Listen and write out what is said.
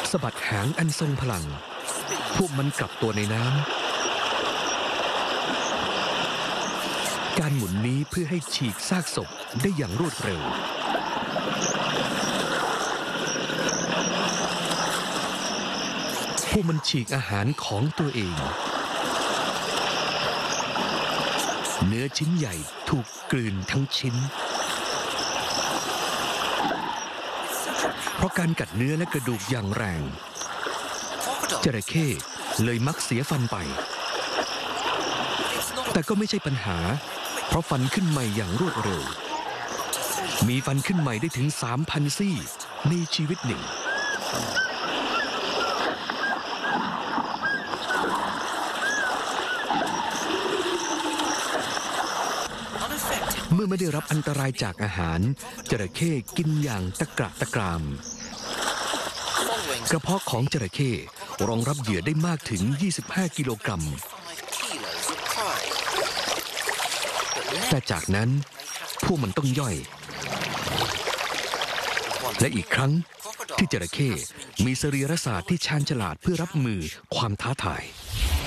สะบัดหางอันทรงพลังพวกมันกลับตัวในน้ำการหมุนนี้เพื่อให้ฉีกซากศพได้อย่างรวดเร็วพวกมันฉีกอาหารของตัวเองเนื้อชิ้นใหญ่ถูกกลืนทั้งชิ้นเพราะการกัดเนื้อและกระดูกอย่างแรงจระเข้เลยมักเสียฟันไปแต่ก็ไม่ใช่ปัญหาเพราะฟันขึ้นใหม่อย่างรวดเร็วมีฟันขึ้นใหม่ได้ถึง 3,000 ซี่ในชีวิตหนึ่งเมื่อไม่ได้รับอันตรายจากอาหารจระเข้กินอย่างตะกระตะกรามกระเพาะของจระเข้รองรับเหยื่อได้มากถึง25 กิโลกรัมแต่จากนั้นพวกมันต้องย่อยและอีกครั้งที่จระเข้มีสรีรศาสตร์ที่ชาญฉลาดเพื่อรับมือความท้าทาย